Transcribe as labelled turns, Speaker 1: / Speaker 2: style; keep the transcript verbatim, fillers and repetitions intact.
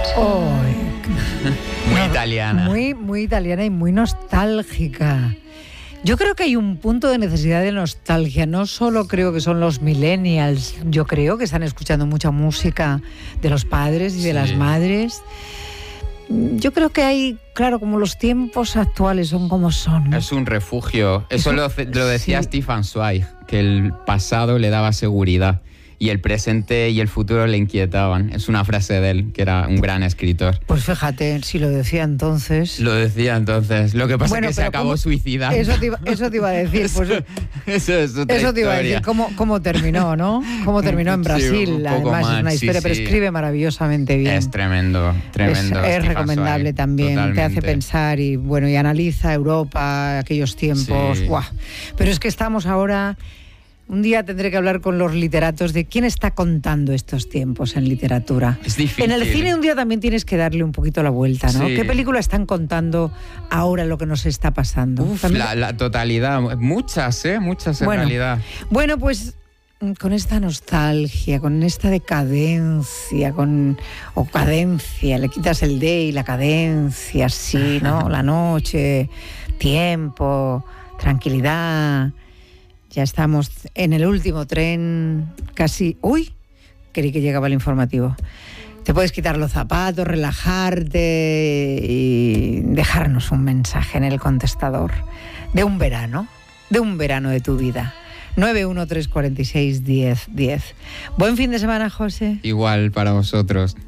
Speaker 1: Muy italiana.
Speaker 2: Muy, muy italiana y muy nostálgica. Yo creo que hay un punto de necesidad de nostalgia. No solo creo que son los millennials. Yo creo que están escuchando mucha música de los padres y de sí. las madres. Yo creo que hay, claro, como los tiempos actuales son como son.
Speaker 1: Es un refugio. Eso lo, lo decía sí. Stefan Zweig, que el pasado le daba seguridad y el presente y el futuro le inquietaban. Es una frase de él, que era un gran escritor.
Speaker 2: Pues fíjate, si lo decía entonces...
Speaker 1: Lo decía entonces. Lo que pasa
Speaker 2: bueno,
Speaker 1: es que se acabó
Speaker 2: ¿cómo?
Speaker 1: suicidando.
Speaker 2: Eso te iba, eso te iba a decir.
Speaker 1: Eso,
Speaker 2: pues,
Speaker 1: eso es otra
Speaker 2: Eso te iba a
Speaker 1: historia.
Speaker 2: decir, cómo, cómo terminó, ¿no? Cómo terminó en Brasil.
Speaker 1: Sí, un poco
Speaker 2: Además
Speaker 1: más,
Speaker 2: es una historia,
Speaker 1: sí,
Speaker 2: pero
Speaker 1: sí.
Speaker 2: escribe maravillosamente bien.
Speaker 1: Es tremendo, tremendo.
Speaker 2: Es, es recomendable
Speaker 1: Zweig,
Speaker 2: también,
Speaker 1: totalmente.
Speaker 2: te hace pensar y bueno, y analiza Europa, aquellos tiempos.
Speaker 1: Sí.
Speaker 2: ¡Guau! Pero es que estamos ahora... Un día tendré que hablar con los literatos de quién está contando estos tiempos en literatura.
Speaker 1: Es difícil.
Speaker 2: En el cine un día también tienes que darle un poquito la vuelta, ¿no?
Speaker 1: Sí.
Speaker 2: ¿Qué película están contando ahora lo que nos está pasando?
Speaker 1: Uf,
Speaker 2: ¿También?
Speaker 1: la, la totalidad. Muchas, ¿eh? Muchas en
Speaker 2: bueno,
Speaker 1: realidad.
Speaker 2: Bueno, pues con esta nostalgia, con esta decadencia, con o cadencia, le quitas el de y la cadencia, sí, ¿no? La noche, tiempo, tranquilidad... Ya estamos en el último tren, casi... ¡Uy! Creí que llegaba el informativo. Te puedes quitar los zapatos, relajarte y dejarnos un mensaje en el contestador de un verano, de un verano de tu vida. nueve uno tres cuatro seis uno cero uno cero. Buen fin de semana, José.
Speaker 1: Igual para vosotros.